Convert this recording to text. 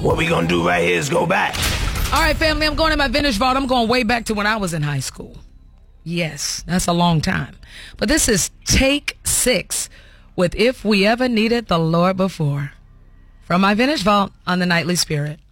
what we gonna do right here is go back. All right, family, I'm going in my vintage vault. I'm going way back to when I was in high school. Yes, that's a long time. But this is Take 6 with If We Ever Needed the Lord Before from my vintage vault on the Nightly Spirit.